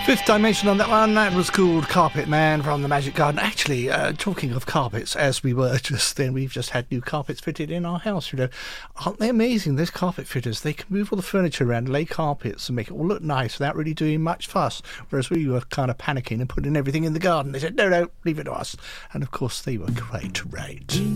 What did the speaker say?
Fifth Dimension on that one. That was called Carpet Man from the Magic Garden. Actually, talking of carpets, as we were just then, we've just had new carpets fitted in our house, you know. Aren't they amazing, those carpet fitters? They can move all the furniture around, lay carpets and make it all look nice without really doing much fuss. Whereas we were kind of panicking and putting everything in the garden. They said, no, leave it to us. And of course, they were quite right.